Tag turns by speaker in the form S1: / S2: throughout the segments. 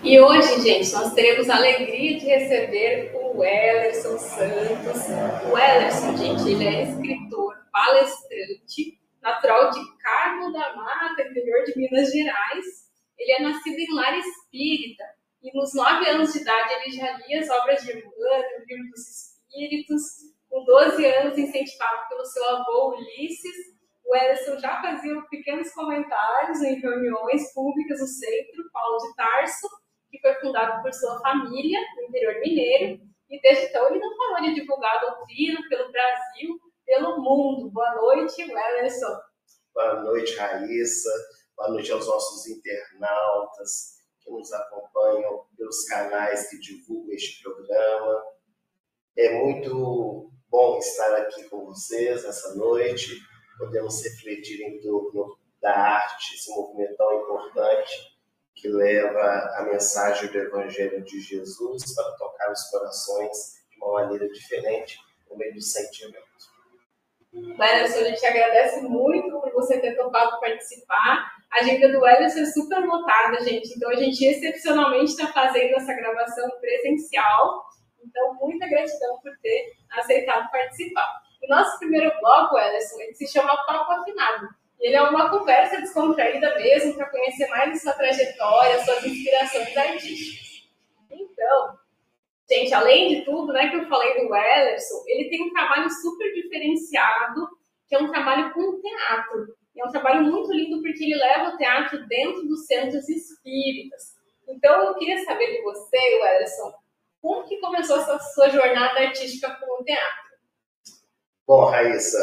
S1: E hoje, gente, nós teremos a alegria de receber o Wellerson Santos. O Wellerson, gente, ele é escritor, palestrante, natural de Carmo da Mata, interior de Minas Gerais. Ele é nascido em lar espírita e nos 9 anos de idade ele já lia as obras de Emmanuel, o Livro dos Espíritos. Com 12 anos, incentivado pelo seu avô Ulisses, o Ederson já fazia pequenos comentários em reuniões públicas no centro, Paulo de Tarso, que foi fundado por sua família no interior mineiro, e desde então ele não parou de divulgar a doutrina pelo Brasil, pelo mundo. Boa noite, Ederson.
S2: Boa noite, Raíssa. Boa noite aos nossos internautas que nos acompanham pelos canais que divulgam este programa. É muito bom estar aqui com vocês essa noite. Podemos refletir em torno da arte, esse movimento tão importante que leva a mensagem do Evangelho de Jesus para tocar os corações de uma maneira diferente, por meio do sentimento.
S1: Ederson, a gente agradece muito por você ter topado participar. A agenda do Ederson é super lotada, gente. Então, a gente excepcionalmente está fazendo essa gravação presencial. Então, muita gratidão por ter aceitado participar. O nosso primeiro bloco, Ederson, ele se chama Papo Afinado. Ele é uma conversa descontraída mesmo para conhecer mais a sua trajetória, suas inspirações artísticas. Então, gente, além de tudo, né, que eu falei do Wellerson, ele tem um trabalho super diferenciado, que é um trabalho com teatro. E é um trabalho muito lindo porque ele leva o teatro dentro dos centros espíritas. Então, eu queria saber de você, Wellerson, como que começou essa sua jornada artística com o teatro?
S2: Bom, Raíssa,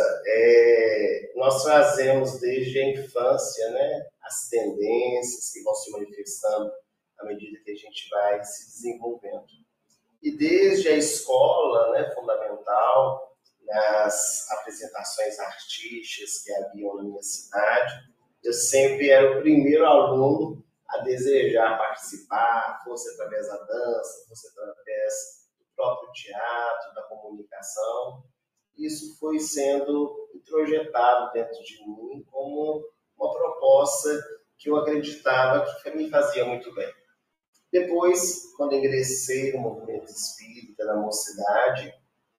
S2: nós trazemos desde a infância, né, as tendências que vão se manifestando à medida que a gente vai se desenvolvendo. E desde a escola, né, fundamental, nas apresentações artísticas que haviam na minha cidade, eu sempre era o primeiro aluno a desejar participar, fosse através da dança, fosse através do próprio teatro, da comunicação. Isso foi sendo introjetado dentro de mim como uma proposta que eu acreditava que me fazia muito bem. Depois, quando ingressei no movimento espírita na mocidade,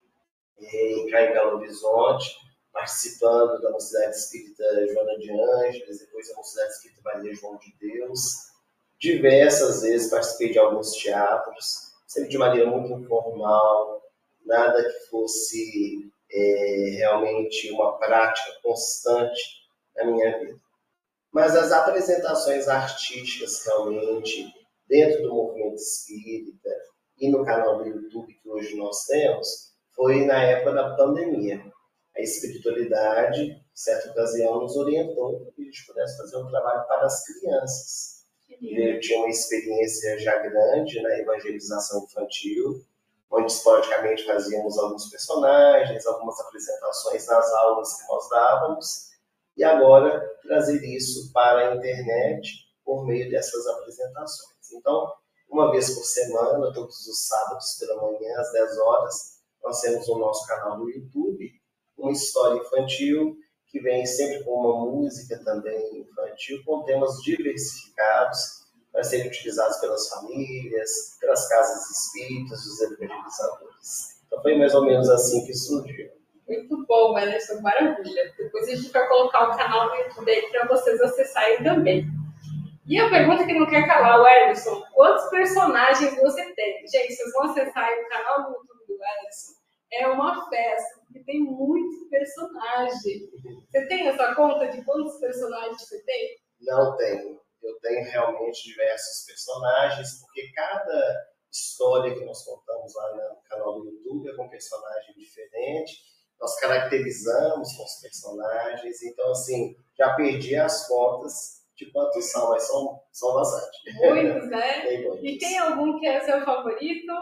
S2: cá em Belo Horizonte, participando da mocidade espírita Joana de Ângeles, depois da mocidade espírita Maria João de Deus, diversas vezes participei de alguns teatros, sempre de maneira muito informal, nada que fosse realmente uma prática constante na minha vida. Mas as apresentações artísticas realmente dentro do movimento espírita e no canal do YouTube que hoje nós temos, foi na época da pandemia. A espiritualidade, em certa ocasião, nos orientou para que a gente pudesse fazer um trabalho para as crianças. Eu tinha uma experiência já grande na evangelização infantil, onde esporadicamente fazíamos alguns personagens, algumas apresentações nas aulas que nós dávamos, e agora trazer isso para a internet por meio dessas apresentações. Então, uma vez por semana, todos os sábados pela manhã, às 10 horas, nós temos o nosso canal no YouTube, uma história infantil, que vem sempre com uma música também infantil, com temas diversificados, para serem utilizados pelas famílias, pelas casas espíritas, dos evangelizadores. Então, foi mais ou menos assim que surgiu.
S1: Muito bom, Ederson, maravilha. Depois a gente vai colocar o canal no YouTube aí para vocês acessarem também. E a pergunta que não quer calar, o Ederson, quantos personagens você tem? Gente, vocês vão acessar aí o canal no YouTube do Ederson, é uma festa, porque tem muito personagem. Você tem essa conta de quantos personagens você tem?
S2: Não tenho. Eu tenho realmente diversos personagens, porque cada história que nós contamos lá no canal do YouTube é com um personagem diferente. Nós caracterizamos com os personagens, então, assim, já perdi as contas de quantos são, mas são bastante.
S1: Muitos, né?
S2: Tem muitos.
S1: E tem algum que é seu favorito?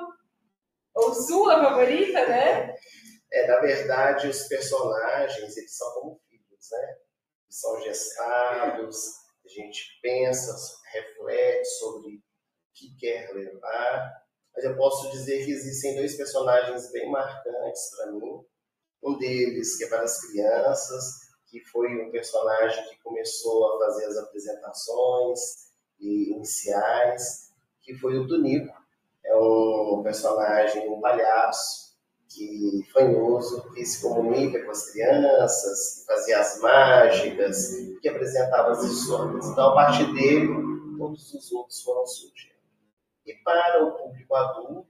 S1: Ou sua favorita, né?
S2: Na verdade, os personagens, eles são como filhos, né? Eles são gestados, a gente pensa, reflete sobre o que quer levar. Mas eu posso dizer que existem 2 personagens bem marcantes para mim. Um deles, que é para as crianças, que foi um personagem que começou a fazer as apresentações iniciais, que foi o Tunico. É um personagem, um palhaço, que fanhoso, que se comunica com as crianças, que fazia as mágicas, que apresentava as histórias. Então, a partir dele, todos os outros foram surgindo. E para o público adulto,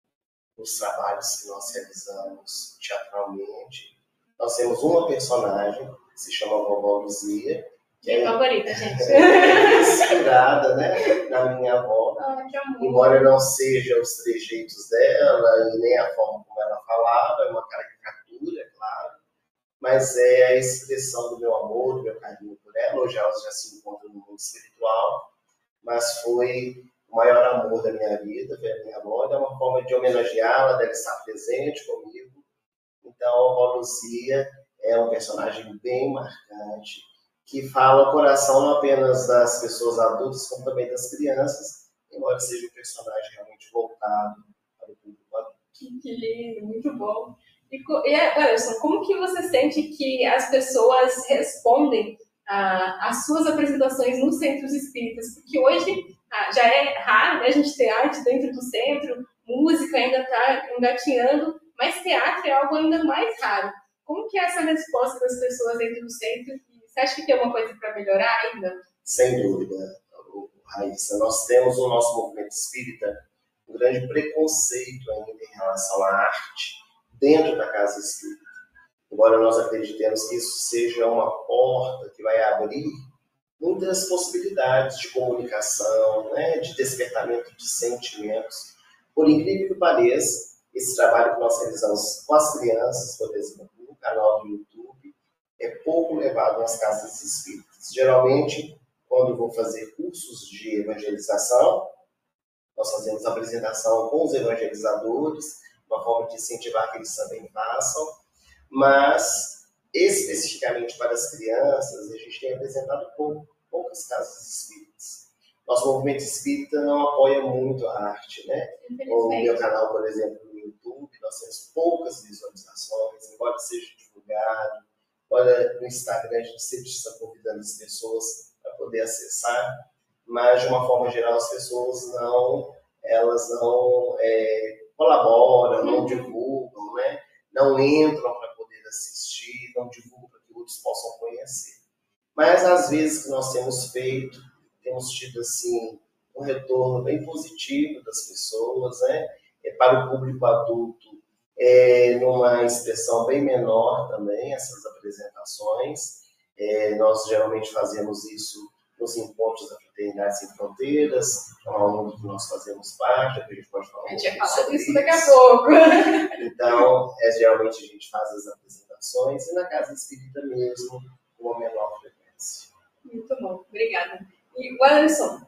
S2: os trabalhos que nós realizamos teatralmente, nós temos uma personagem que se chama Vovó Luzia, que
S1: é favorita, gente.
S2: Inspirada, né, na minha avó. Embora não seja os trejeitos dela e nem a forma como ela falava, é uma caricatura, é claro, mas é a expressão do meu amor, do meu carinho por ela. Hoje ela já se encontra no mundo espiritual, mas foi o maior amor da minha vida, foi a minha avó. É uma forma de homenageá-la, deve estar presente comigo. Então, a Vovó Luzia é um personagem bem marcante, que fala o coração não apenas das pessoas adultas, como também das crianças, embora seja um personagem realmente voltado para o público adulto.
S1: Que lindo, muito bom. E Wellington, como que você sente que as pessoas respondem às suas apresentações nos centros espíritas? Porque hoje já é raro, né, a gente ter arte dentro do centro, música ainda está engatinhando, mas teatro é algo ainda mais raro. Como que é essa resposta das pessoas dentro do centro? Você acha que tem alguma coisa para melhorar ainda?
S2: Sem dúvida, Raíssa. Nós temos no nosso movimento espírita um grande preconceito ainda em relação à arte dentro da casa espírita. Embora nós acreditemos que isso seja uma porta que vai abrir muitas possibilidades de comunicação, né, de despertamento de sentimentos. Por incrível que pareça, esse trabalho que nós realizamos com as crianças, por exemplo, no canal do YouTube, é pouco levado nas casas espíritas. Geralmente, quando vou fazer cursos de evangelização, nós fazemos apresentação com os evangelizadores, uma forma de incentivar que eles também façam, mas especificamente para as crianças, a gente tem apresentado poucas casas espíritas. Nosso movimento espírita não apoia muito a arte, né? O meu canal, por exemplo, no YouTube, nós temos poucas visualizações, embora seja divulgado. Olha, no Instagram a gente sempre está convidando as pessoas para poder acessar, mas de uma forma geral as pessoas não colaboram, não divulgam, né? Não entram para poder assistir, não divulgam para que outros possam conhecer. Mas às vezes que nós temos feito, temos tido assim um retorno bem positivo das pessoas, né? Para o público adulto, numa expressão bem menor também, essas apresentações. Nós geralmente fazemos isso nos encontros da Fraternidade Sem Fronteiras, é uma ONG que nós fazemos parte, que a gente pode falar
S1: a gente vai falar disso daqui a pouco.
S2: Então, geralmente a gente faz as apresentações e na Casa Espírita mesmo, com uma menor frequência.
S1: Muito bom, obrigada. E, Wellington,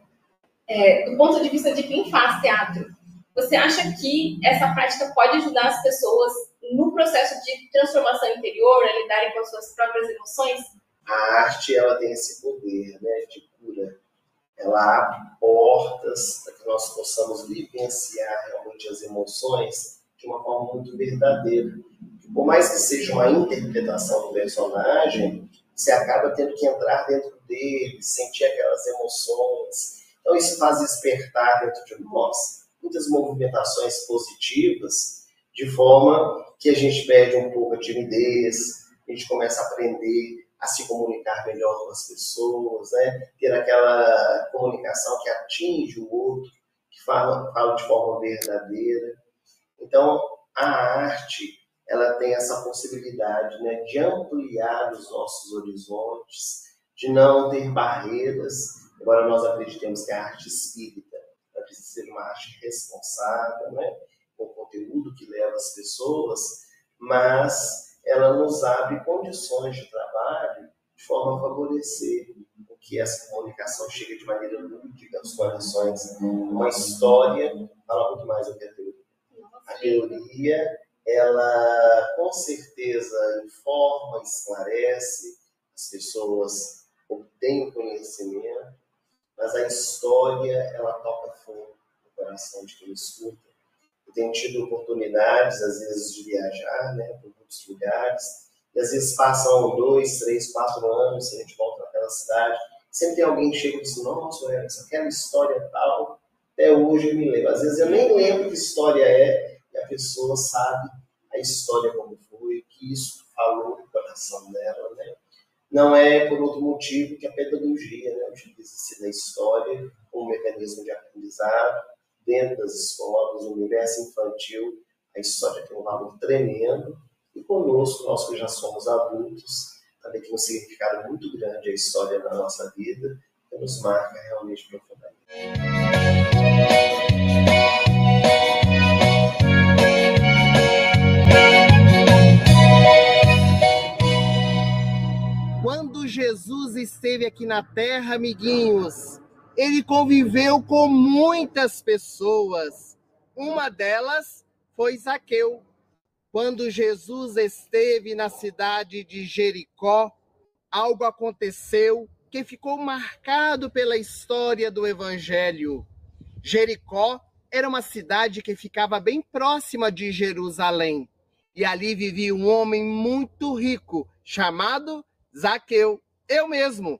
S1: do ponto de vista de quem faz teatro, você acha que essa prática pode ajudar as pessoas no processo de transformação interior, a lidarem com as suas próprias emoções?
S2: A arte, ela tem esse poder, né, de cura. Ela abre portas para que nós possamos vivenciar realmente as emoções de uma forma muito verdadeira. Por mais que seja uma interpretação do personagem, você acaba tendo que entrar dentro dele, sentir aquelas emoções. Então isso faz despertar dentro de nós muitas movimentações positivas, de forma que a gente perde um pouco a timidez, a gente começa a aprender a se comunicar melhor com as pessoas, né? Ter aquela comunicação que atinge o outro, que fala de forma verdadeira. Então, a arte, ela tem essa possibilidade, né, de ampliar os nossos horizontes, de não ter barreiras, embora nós acreditemos que a arte espírita precisa ser uma arte responsável, né, com conteúdo que leva as pessoas, mas ela nos abre condições de trabalho de forma a favorecer o que essa comunicação chega de maneira lúdica aos corações. Uma história fala muito mais do que a teoria. A teoria, ela com certeza informa, esclarece, as pessoas obtêm o conhecimento, mas a história, ela toca fundo no coração de quem escuta. Eu tenho tido oportunidades, às vezes, de viajar, né, por muitos lugares, e às vezes passam 2, 3, 4 anos, e a gente volta naquela cidade, sempre tem alguém que chega e diz, nossa, aquela história tal, Até hoje eu me lembro. Às vezes eu nem lembro que história é, e a pessoa sabe a história como foi, que isso falou no coração dela, né? Não é por outro motivo que a pedagogia, né, utiliza-se na história como mecanismo de aprendizado dentro das escolas, no universo infantil. A história tem um valor tremendo e conosco, nós que já somos adultos, também tem um significado muito grande a história na nossa vida, que nos marca realmente profundamente.
S3: Quando Jesus esteve aqui na Terra, amiguinhos, ele conviveu com muitas pessoas. Uma delas foi Zaqueu. Quando Jesus esteve na cidade de Jericó, algo aconteceu que ficou marcado pela história do Evangelho. Jericó era uma cidade que ficava bem próxima de Jerusalém. E ali vivia um homem muito rico, chamado Zaqueu. Eu mesmo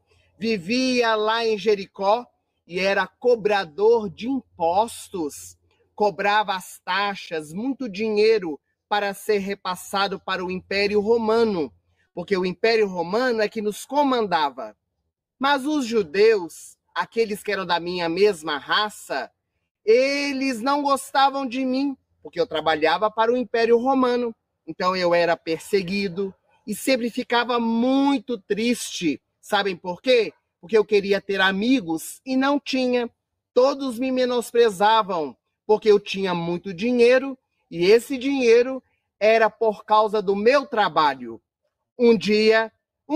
S3: vivia lá em Jericó e era cobrador de impostos. Cobrava as taxas, muito dinheiro para ser repassado para o Império Romano, porque o Império Romano é que nos comandava. Mas os judeus, aqueles que eram da minha mesma raça, eles não gostavam de mim, porque eu trabalhava para o Império Romano. Então eu era perseguido e sempre ficava muito triste. Sabem por quê? Porque eu queria ter amigos e não tinha. Todos me menosprezavam, porque eu tinha muito dinheiro e esse dinheiro era por causa do meu trabalho. Um dia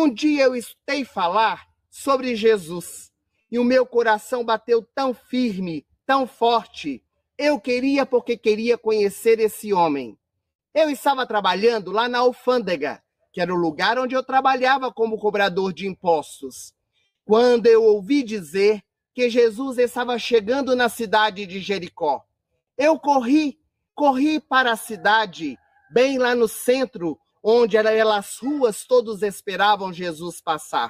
S3: eu escutei falar sobre Jesus e o meu coração bateu tão firme, tão forte. Eu queria porque queria conhecer esse homem. Eu estava trabalhando lá na alfândega, que era o lugar onde eu trabalhava como cobrador de impostos, quando eu ouvi dizer que Jesus estava chegando na cidade de Jericó. Eu corri para a cidade, bem lá no centro, onde aquelas ruas todos esperavam Jesus passar.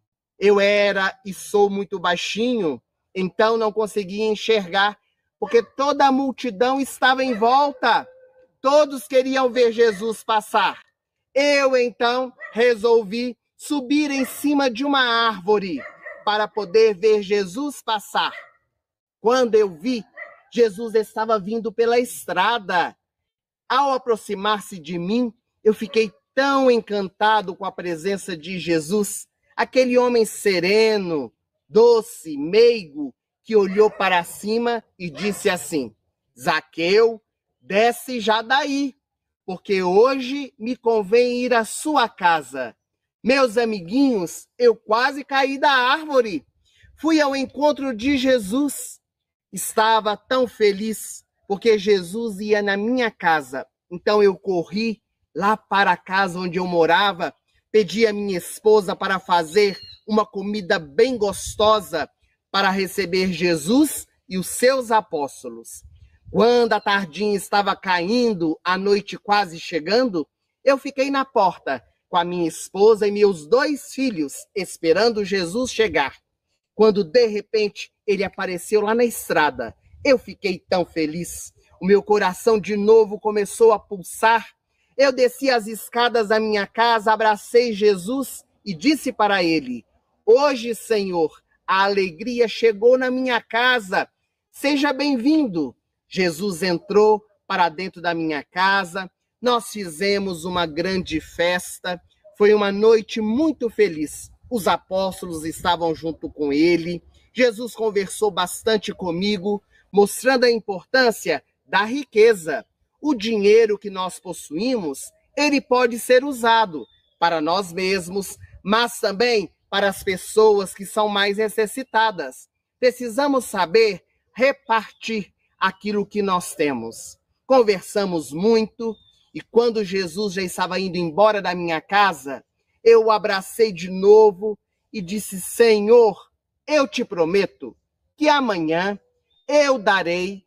S3: Eu era e sou muito baixinho, então não conseguia enxergar, porque toda a multidão estava em volta. Todos queriam ver Jesus passar. Eu, então, resolvi subir em cima de uma árvore para poder ver Jesus passar. Quando eu vi, Jesus estava vindo pela estrada. Ao aproximar-se de mim, eu fiquei tão encantado com a presença de Jesus, aquele homem sereno, doce, meigo, que olhou para cima e disse assim: Zaqueu, desce já daí, porque hoje me convém ir à sua casa. Meus amiguinhos, eu quase caí da árvore. Fui ao encontro de Jesus. Estava tão feliz, porque Jesus ia na minha casa. Então eu corri lá para a casa onde eu morava, pedi a minha esposa para fazer uma comida bem gostosa para receber Jesus e os seus apóstolos. Quando a tardinha estava caindo, a noite quase chegando, eu fiquei na porta com a minha esposa e meus 2 filhos, esperando Jesus chegar. Quando, de repente, ele apareceu lá na estrada, eu fiquei tão feliz. O meu coração de novo começou a pulsar. Eu desci as escadas da minha casa, abracei Jesus e disse para ele: hoje, Senhor, a alegria chegou na minha casa. Seja bem-vindo. Jesus entrou para dentro da minha casa. Nós fizemos uma grande festa. Foi uma noite muito feliz. Os apóstolos estavam junto com ele. Jesus conversou bastante comigo, mostrando a importância da riqueza. O dinheiro que nós possuímos, ele pode ser usado para nós mesmos, mas também para as pessoas que são mais necessitadas. Precisamos saber repartir aquilo que nós temos. Conversamos muito e quando Jesus já estava indo embora da minha casa, eu o abracei de novo e disse: Senhor, eu te prometo que amanhã eu darei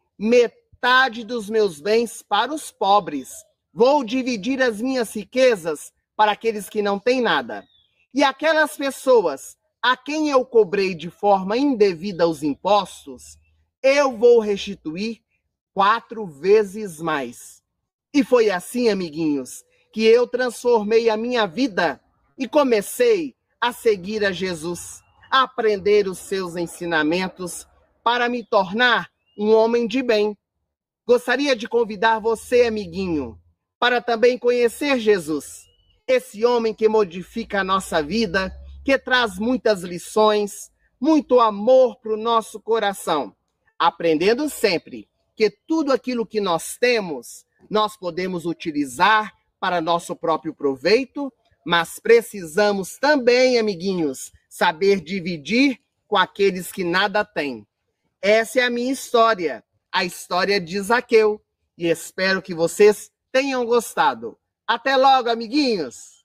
S3: metade dos meus bens para os pobres. Vou dividir as minhas riquezas para aqueles que não têm nada. E aquelas pessoas a quem eu cobrei de forma indevida os impostos, eu vou restituir 4 vezes mais. E foi assim, amiguinhos, que eu transformei a minha vida e comecei a seguir a Jesus, a aprender os seus ensinamentos para me tornar um homem de bem. Gostaria de convidar você, amiguinho, para também conhecer Jesus, esse homem que modifica a nossa vida, que traz muitas lições, muito amor para o nosso coração, aprendendo sempre que tudo aquilo que nós temos, nós podemos utilizar para nosso próprio proveito, mas precisamos também, amiguinhos, saber dividir com aqueles que nada têm. Essa é a minha história, a história de Zaqueu, e espero que vocês tenham gostado. Até logo, amiguinhos!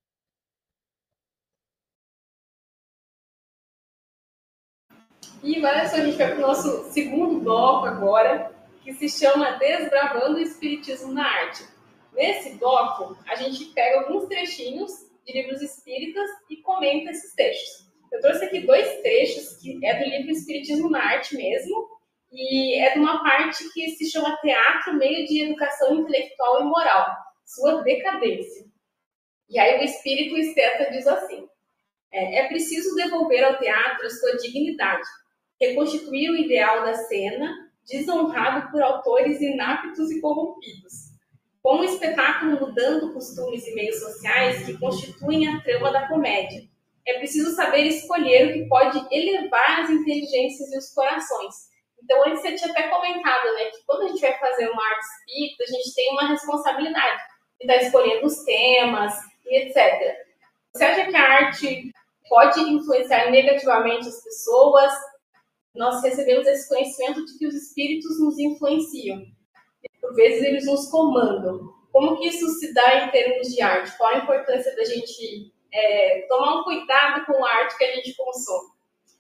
S1: E olha só, a gente vai para o nosso segundo bloco agora, que se chama Desbravando o Espiritismo na Arte. Nesse bloco, a gente pega alguns trechinhos de livros espíritas e comenta esses textos. Eu trouxe aqui 2 trechos, que é do livro Espiritismo na Arte mesmo, e é de uma parte que se chama Teatro, Meio de Educação Intelectual e Moral, Sua Decadência. E aí o espírito esteta diz assim: é preciso devolver ao teatro a sua dignidade, reconstituir o ideal da cena, desonrado por autores inaptos e corrompidos. Com o espetáculo mudando costumes e meios sociais que constituem a trama da comédia, é preciso saber escolher o que pode elevar as inteligências e os corações. Então, antes você tinha até comentado, né, que quando a gente vai fazer uma arte espírita, a gente tem uma responsabilidade de estar escolhendo os temas e etc. Você acha que a arte pode influenciar negativamente as pessoas? Nós recebemos esse conhecimento de que os espíritos nos influenciam. Por vezes eles nos comandam. Como que isso se dá em termos de arte? Qual a importância da gente tomar um cuidado com a arte que a gente consome?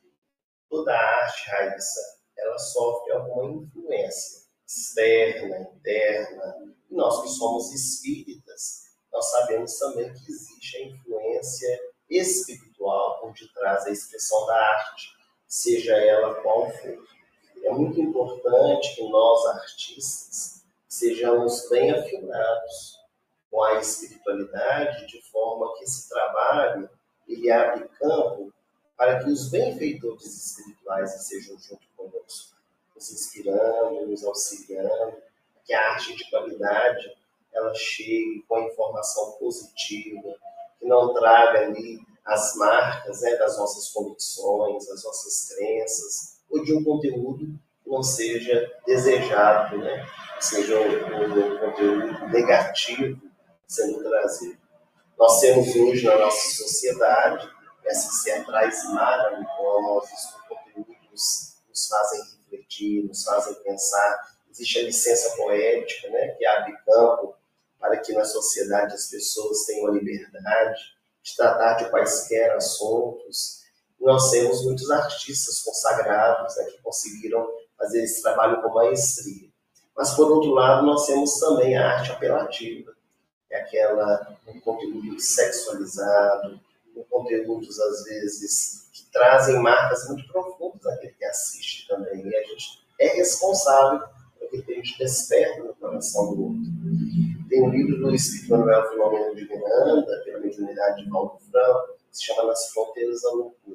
S2: Toda arte, Raíssa, ela sofre alguma influência externa, interna. E nós que somos espíritas, nós sabemos também que existe a influência espiritual por detrás da expressão da arte, seja ela qual for. É muito importante que nós, artistas, sejamos bem afinados com a espiritualidade, de forma que esse trabalho ele abre campo para que os benfeitores espirituais estejam junto conosco, nos inspirando, nos auxiliando, que a arte de qualidade ela chegue com a informação positiva, que não traga ali as marcas, né, das nossas convicções, das nossas crenças, ou de um conteúdo que não seja desejado, né, seja um conteúdo negativo sendo trazido. Nós temos hoje na nossa sociedade essas teatrais maravilhosas, conteúdos nos fazem refletir, nos fazem pensar. Existe a licença poética, né, que abre campo para que na sociedade as pessoas tenham a liberdade de tratar de quaisquer assuntos. Nós temos muitos artistas consagrados, né, que conseguiram fazer esse trabalho com maestria. Mas, por outro lado, nós temos também a arte apelativa, que é aquela um conteúdo sexualizado, com conteúdos, às vezes, que trazem marcas muito profundas naquele que assiste também. E a gente é responsável por aquilo que a gente desperta no coração do outro. Tem um livro do Espírito Manuel Filomeno de Miranda, pela mediunidade de Valdo Franco, que se chama Nas Fronteiras da Loucura.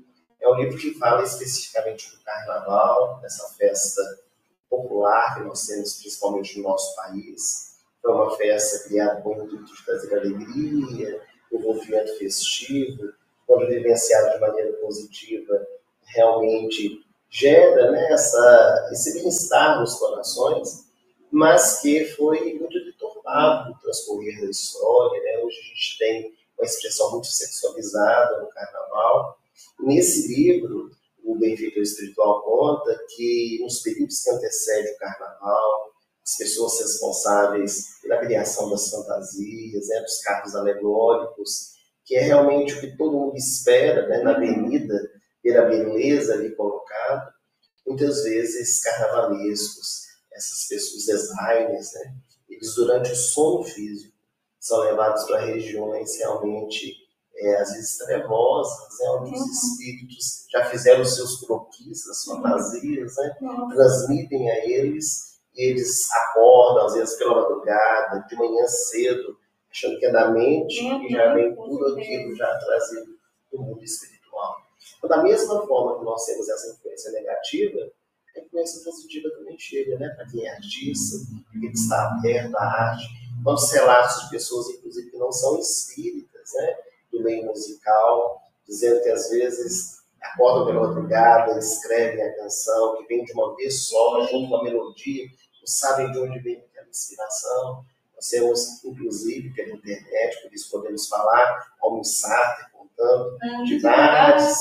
S2: É um livro que fala especificamente do carnaval, dessa festa popular que nós temos principalmente no nosso país. Foi uma festa criada com o intuito de trazer alegria, envolvimento festivo, quando vivenciado de maneira positiva, realmente gera, né, esse bem-estar nos corações, mas que foi muito deturpado no transcorrer da história. Né? Hoje a gente tem uma expressão muito sexualizada no carnaval. Nesse livro, o Benfeitor Espiritual conta que nos períodos que antecedem o carnaval, as pessoas responsáveis pela criação das fantasias, né, dos carros alegóricos, que é realmente o que todo mundo espera, né, na avenida, pela beleza ali colocada, muitas vezes carnavalescos, essas pessoas, designers, né, eles durante o sono físico são levados para regiões realmente às vezes trevosas, né, onde os espíritos já fizeram os seus croquis, as fantasias, né, transmitem a eles, e eles acordam, às vezes pela madrugada, de manhã cedo, achando que é da mente, e já vem tudo aquilo já trazido do mundo espiritual. Então, da mesma forma que nós temos essa influência negativa, a influência positiva também chega, né, para quem é artista, quem está aberto à arte. Quantos relatos de pessoas, inclusive, que não são espíritas, né, do meio musical, dizendo que às vezes acordam pela madrugada, escrevem a canção, que vem de uma vez só, junto com a melodia, não sabem de onde vem aquela inspiração. Nós temos, inclusive, pela internet, por isso podemos falar, Almir Sater contando de vários,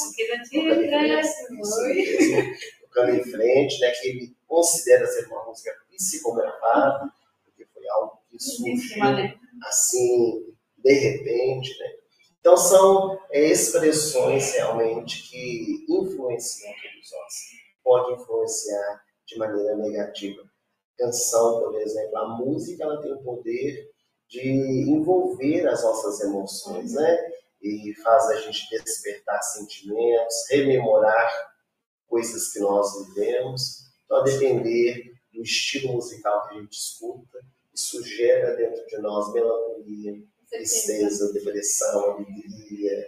S2: tocando em frente, né, que ele considera ser uma música psicografada, porque foi algo que surgiu assim, de repente, né? Então, são expressões realmente que influenciam todos nós. Pode influenciar de maneira negativa. Canção, por exemplo, a música, ela tem o poder de envolver as nossas emoções, né? E faz a gente despertar sentimentos, rememorar coisas que nós vivemos. Então, a depender do estilo musical que a gente escuta, isso gera dentro de nós melancolia, tristeza, depressão, alegria,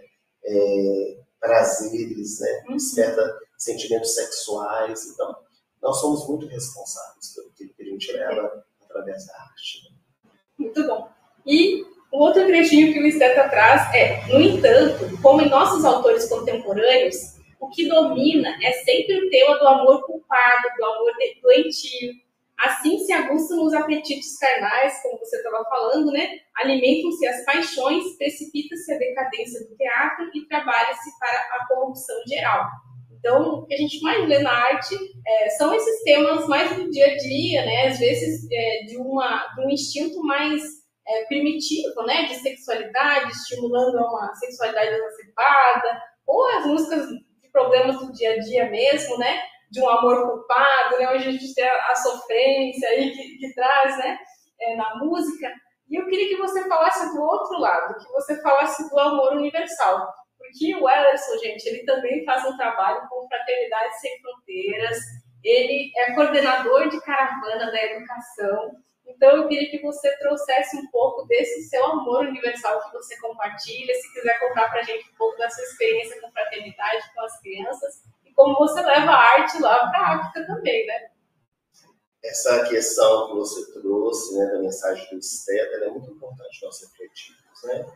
S2: prazeres, né? Desperta sentimentos sexuais. Então, nós somos muito responsáveis pelo que a gente leva através da arte.
S1: Muito bom. E o outro trechinho que o Esteta traz no entanto, como em nossos autores contemporâneos, o que domina é sempre o tema do amor culpado, do amor doentio. Assim se aguçam os apetites carnais, como você estava falando, né? Alimentam-se as paixões, precipita-se a decadência do teatro e trabalha-se para a corrupção geral. Então, o que a gente mais lê na arte são esses temas mais do dia a dia, né? Às vezes de um instinto mais primitivo, né? De sexualidade, estimulando uma sexualidade exacerbada, ou as músicas de problemas do dia a dia mesmo, né? De um amor culpado, né? Hoje a gente tem a sofrência aí que traz, né? Na música. E eu queria que você falasse do outro lado, que você falasse do amor universal. Porque o Wellerson, gente, ele também faz um trabalho com Fraternidade Sem Fronteiras, ele é coordenador de caravana da educação. Então, eu queria que você trouxesse um pouco desse seu amor universal que você compartilha, se quiser contar para a gente um pouco da sua experiência com fraternidade, com as crianças, e como você leva a arte lá para a África também, né?
S2: Essa questão que você trouxe, né, da mensagem do Esteta, é muito importante nós refletirmos, né?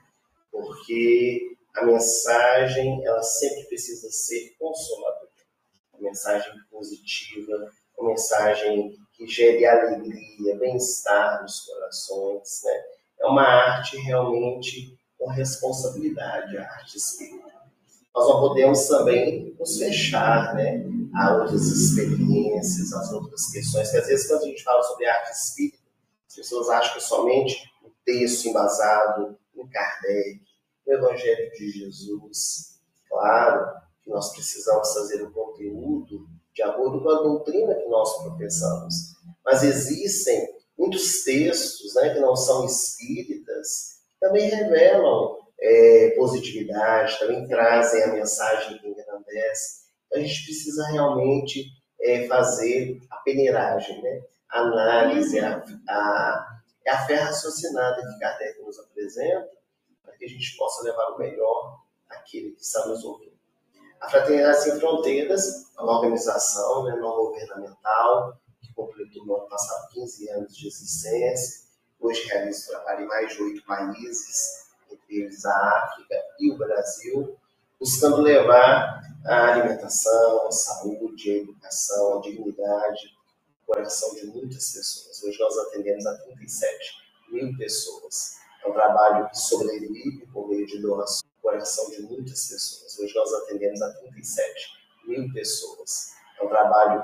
S2: Porque a mensagem, ela sempre precisa ser consoladora. Uma mensagem positiva, uma mensagem que gere alegria, bem-estar nos corações, né? É uma arte realmente com responsabilidade, a arte espírita. Nós não podemos também nos fechar, né, a outras experiências, as outras questões, que às vezes quando a gente fala sobre arte espírita, as pessoas acham que somente o texto embasado em Kardec, o Evangelho de Jesus. Claro que nós precisamos fazer o conteúdo de acordo com a doutrina que nós professamos. Mas existem muitos textos, né, que não são espíritas, que também revelam positividade, também trazem a mensagem que engrandece. Então, a gente precisa realmente fazer a peneiragem, né? A análise, a fé raciocinada que Kardec nos apresenta, para que a gente possa levar o melhor àquele que está nos ouvindo. A Fraternidade Sem Fronteiras é uma organização, né, não governamental, que completou no ano passado 15 anos de existência. Hoje realiza trabalho em mais de 8 países, entre eles a África e o Brasil, buscando levar a alimentação, a saúde, a educação, a dignidade, o coração de muitas pessoas. Hoje nós atendemos a 37 mil pessoas. É um trabalho que sobrevive por meio de doações, o coração de muitas pessoas. Hoje nós atendemos a 37 mil pessoas. É um trabalho